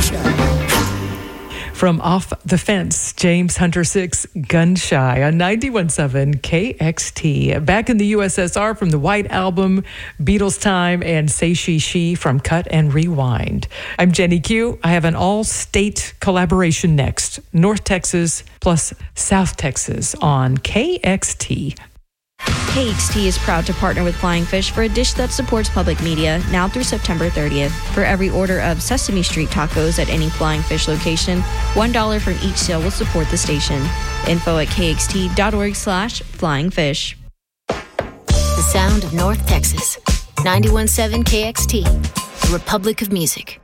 From Off the Fence, James Hunter 6, Gun Shy on 91.7 KXT. Back in the USSR from the White Album, Beatles Time, and Say She from Cut and Rewind. I'm Jenny Q. I have an all-state collaboration next. North Texas plus South Texas on KXT. KXT is proud to partner with Flying Fish for a dish that supports public media now through September 30th. For every order of Sesame Street tacos at any Flying Fish location, $1 from each sale will support the station. Info at kxt.org/flyingfish. The sound of North Texas. 91.7 KXT, the Republic of Music.